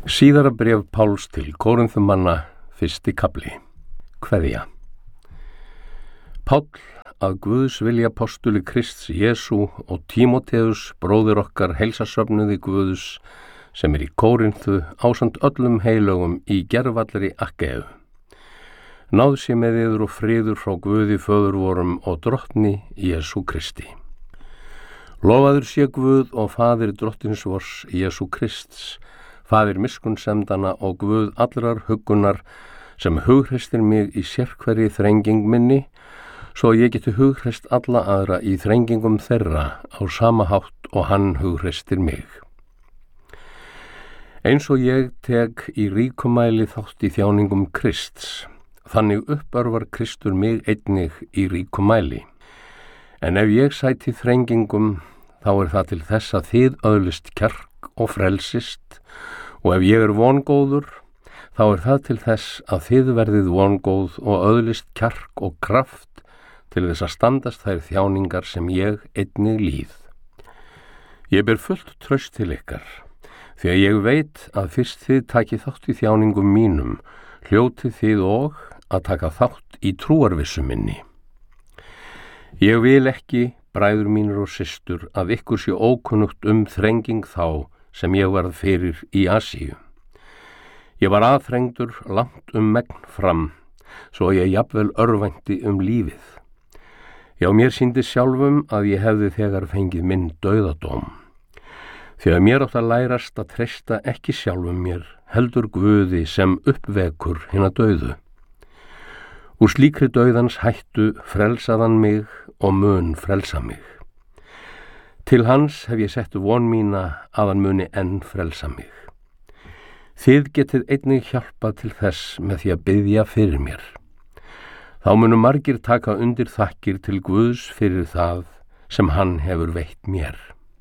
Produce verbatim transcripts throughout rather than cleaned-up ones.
Síðara bréf Páls til Kórinthumanna, fyrsti kafli. Kveðja. Páll, að Guðs vilja postuli Krists Jesú og Tímóteus, bróðir okkar, heilsasöfnuði Guðs, sem er í Kórinthu, ásamt öllum heilögum í gervallri Akkeu. Náð sé með yður og friður frá Guði föður vorum og drottni Jesú Kristi. Lofaður sé Guð og faðir drottins vors Jesú Krists, faðir miskunnsemdana og Guð allrar huggunar, sem hughreistir mig í sérhverri þrenging minni, svo ég geti hughrist alla aðra í þrengingum þeirra á sama hátt og hann hughreistir mig. Eins og ég tek í ríkumæli þátt í þjáningum Krists, þannig uppörvar Kristur mig einnig í ríkumæli. En ef ég sæti þrengingum, þá er það til þess að þið öðlist kjark og frelsist, og ef ég er vongóður, þá er það til þess að þið verðið vongóð og öðlist kjark og kraft til þess að standast þær þjáningar sem ég einnig líð. Ég ber fullt traust til ykkar, því að ég veit að fyrst þið takið þátt í þjáningum mínum, hljótið þið og að taka þátt í trúarvissu minni. Ég vil ekki, bræður mínir og systur, að ykkur sé ókunnugt um þrenging þá sem ég varð fyrir í Asíu. Ég var aðþrengdur langt um megn fram, svo ég jafnvel örvænti um lífið. Já, mér sýndi sjálfum að ég hefði þegar fengið minn dauðadóm. Því að mér átt að lærast að treysta ekki sjálfum mér, heldur Guði sem uppvekur hina dauðu. Úr slíkri dauðans hættu frelsaðan mig og mun frelsa mig. Til hans hef ég sett von mína að hann muni enn frelsa mig. Þið getið einnig hjálpað til þess með því að biðja fyrir mér. Þá munu margir taka undir þakkir til Guðs fyrir það sem hann hefur veitt mér.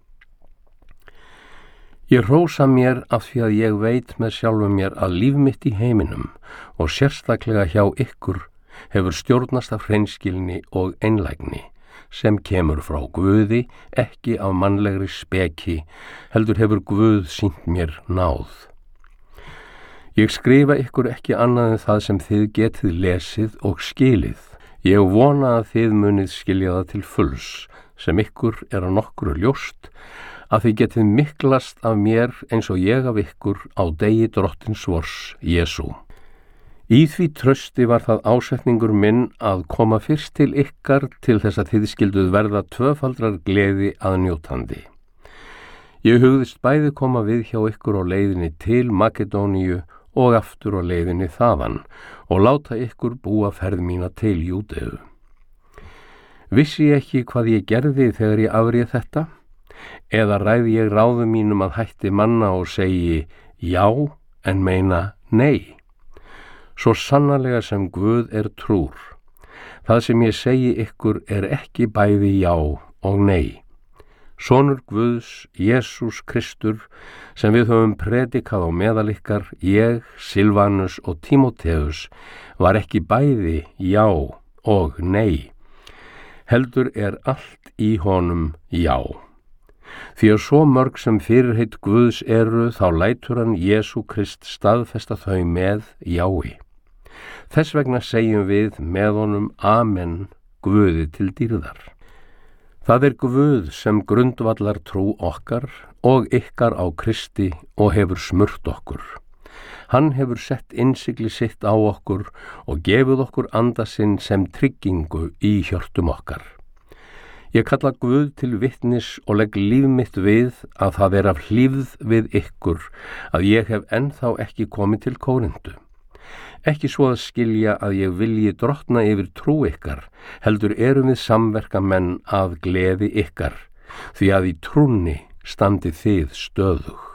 Ég hrósa mér af því að ég veit með sjálfum mér að líf mitt í heiminum og sérstaklega hjá ykkur hefur stjórnast af hreinskilni og einlægni, sem kemur frá Guði, ekki af mannlegri speki, heldur hefur Guð sýnt mér náð. Ég skrifa ykkur ekki annað en það sem þið getið lesið og skilið. Ég vona að þið munið skilja það til fulls, sem ykkur er að nokkru ljóst, að þið getið miklast af mér eins og ég af ykkur á degi drottins vors Jesú. Í því trausti var það ásetningur minn að koma fyrst til ykkar til þess að þið skilduð verða tvöfaldrar gleði að njótandi. Ég hugðist bæði koma við hjá ykkur á leiðinni til Makedóníu og aftur á leiðinni þaðan og láta ykkur búa ferð mína til Júdeu. Vissi ég ekki hvað ég gerði þegar ég afréð þetta? Eða ræði ég ráðum mínum að hætti manna og segi já en meina nei? Svo sannarlega sem Guð er trúr. Það sem ég segi ykkur er ekki bæði já og nei. Sonur Guðs, Jesús Kristur, sem við höfum predikað á meðal ykkar, ég, Silvanus og Tímóteus, var ekki bæði já og nei. Heldur er allt í honum já. Því að svo mörg sem fyrirheit Guðs eru, þá lætur hann Jesú Krist staðfesta þau með jái. Þess vegna segjum við með honum amen Guði til dýrðar. Það er Guð sem grundvallar trú okkar og ykkar á Kristi og hefur smurt okkur. Hann hefur sett innsigli sitt á okkur og gefið okkur anda sinn sem tryggingu í hjörtum okkar. Ég kalla Guð til vitnis og legg líf mitt við að það er af hlífð við ykkur að ég hef ennþá ekki komið til Kórinthu. Ekki svo að skilja að ég vilji drottna yfir trú ykkar, heldur erum við samverka menn að gleði ykkar, því að í trúnni standi þið stöðug.